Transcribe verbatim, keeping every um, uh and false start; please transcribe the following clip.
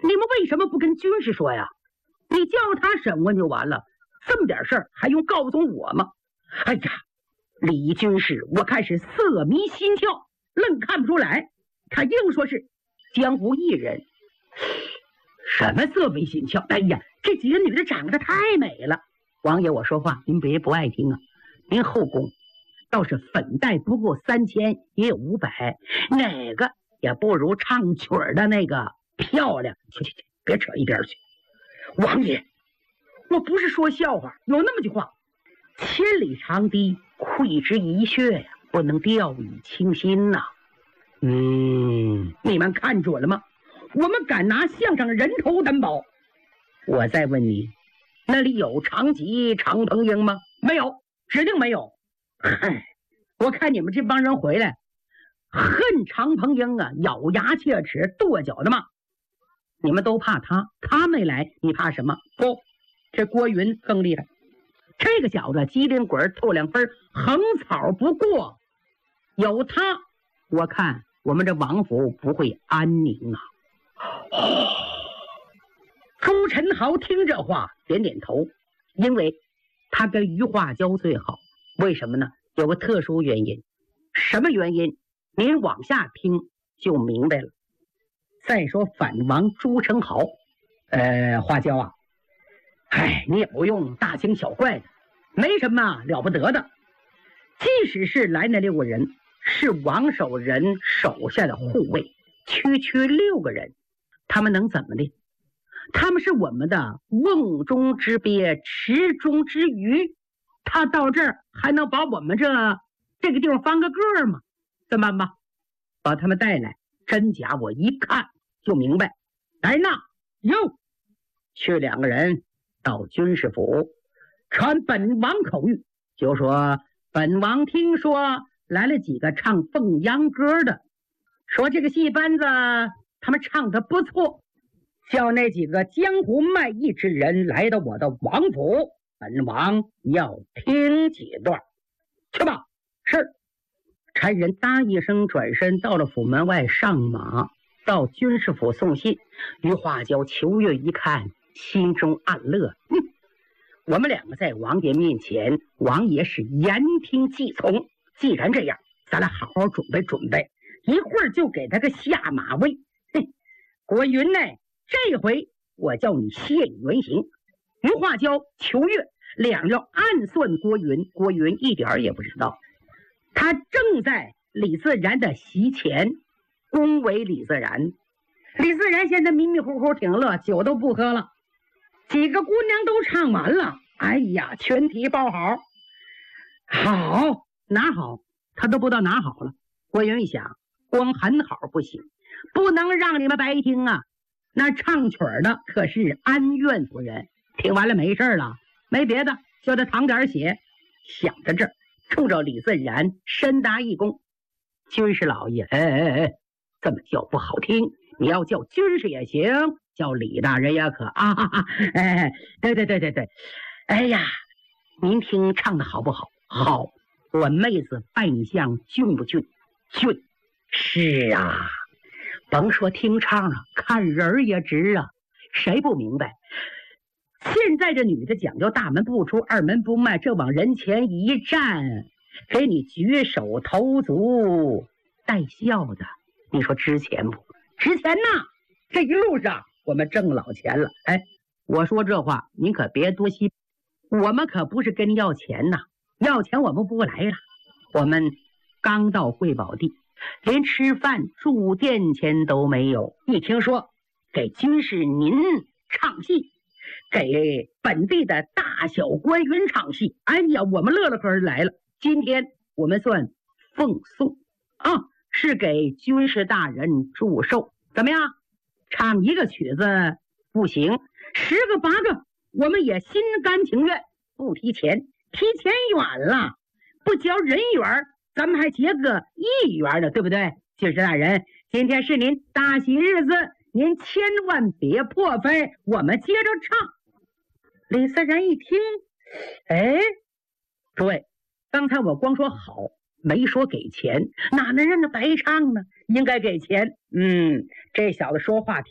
你们为什么不跟军师说呀？你叫他审问就完了，这么点事儿还用告诉我吗？哎呀，李军师我看是色迷心窍，愣看不出来，他硬说是江湖艺人。什么色迷心窍？哎呀，这几个女的长得太美了。王爷，我说话您别不爱听啊。您后宫倒是粉黛不过三千，也有五百，哪个也不如唱曲儿的那个漂亮。去去去，别扯一边去。王爷，我不是说笑话，有那么句话，千里长堤溃之蚁穴呀，不能掉以轻心呐、啊。嗯，你们看准了吗？我们敢拿项上人头担保。我再问你，那里有长吉、长彭英吗？没有，指定没有。嗨，我看你们这帮人回来，恨长彭英啊，咬牙切齿、跺脚的嘛。你们都怕他，他没来，你怕什么？不，这郭云更厉害。这个小子机灵鬼透两分，横草不过。有他，我看我们这王府不会安宁啊。哦，朱宸濠听这话点点头，因为他跟余化娇最好。为什么呢？有个特殊原因。什么原因？您往下听就明白了。再说反王朱宸濠，呃，花椒啊，哎，你也不用大惊小怪的，没什么了不得的。即使是来那六个人，是王守仁手下的护卫，区区六个人，他们能怎么的？他们是我们的瓮中之鳖，池中之鱼，他到这儿还能把我们这这个地方翻个个吗？怎么办吧？把他们带来，真假我一看就明白。来那哟，去两个人到军师府，传本王口谕，就说本王听说来了几个唱凤阳歌的，说这个戏班子他们唱得不错，叫那几个江湖卖艺之人来到我的王府，本王要听几段。去吧。是。差人答一声，转身到了府门外上马，到军师府送信。余化娇、裘月一看，心中暗乐。哼，我们两个在王爷面前，王爷是言听计从。既然这样，咱俩好好准备准备，一会儿就给他个下马威。嘿，郭云呢？这回我叫你现原形。余化娇、裘月两要暗算郭云，郭云一点也不知道。他正在李自然的席前恭维李自然。李自然现在迷迷糊糊挺乐，酒都不喝了。几个姑娘都唱完了，哎呀，全体报好。好，哪好？他都不知道哪好了。郭云一想，光喊好不行，不能让你们白听啊。那唱曲的可是安院夫人，听完了没事了，没别的，叫他淌点血。想着这儿，冲着李自然深答一躬。军师老爷，哎哎哎，这么叫不好听，你要叫军师也行，叫李大人也可啊哈哈。哎，对对对对对，哎呀，您听唱的好不好？好。我妹子扮相俊不俊？俊。是啊，甭说听唱啊，看人也直啊。谁不明白？现在这女的讲究大门不出，二门不迈，这往人前一站，给你举手投足带笑的，你说值钱不？值钱呐！这一路上我们挣老钱了。哎，我说这话您可别多心，我们可不是跟您要钱呐，要钱我们不来了。我们刚到贵宝地，连吃饭住店钱都没有，一听说给军师您唱戏，给本地的大小官员唱戏，哎呀，我们乐乐呵来了。今天我们算奉送啊，是给军师大人祝寿。怎么样？唱一个曲子不行，十个八个我们也心甘情愿，不提钱，提钱远了，不交人缘，咱们还结个义缘呢，对不对？军师大人，今天是您大喜日子，您千万别破费，我们接着唱。李自然一听，哎，诸位，刚才我光说好，没说给钱，哪能让他白唱呢？应该给钱。嗯，这小子说话挺